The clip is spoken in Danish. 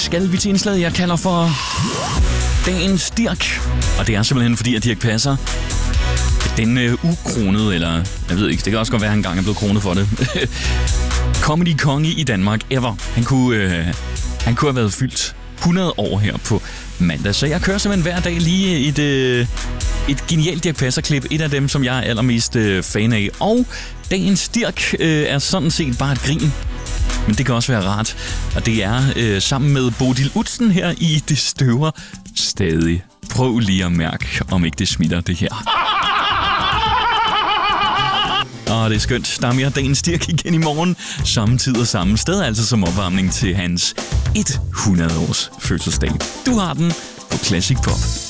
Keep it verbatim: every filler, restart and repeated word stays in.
skal vi til indslaget, jeg kalder for Dagens Dirch. Og det er simpelthen fordi, at Dirch Passer, den øh, ukronede, eller jeg ved ikke, det kan også godt være, at han engang er blevet kronet for det. Comedy-konge i Danmark ever. Han kunne, øh, han kunne have været fyldt hundrede år her på mandag. Så jeg kører simpelthen hver dag lige et, øh, et genialt Dirch Passer-klip. Et af dem, som jeg er allermest øh, fan af. Og Dagens Dirch øh, er sådan set bare et grin. Men det kan også være rart. Og det er øh, sammen med Bodil Udsen her i Det Støver stadig. Prøv lige at mærke, om ikke det smitter det her. Og det er skønt. Der er mere Dagens Dirch igen i morgen. Samme tid og samme sted, altså som opvarmning til hans hundrede års fødselsdag. Du har den på Classic Pop.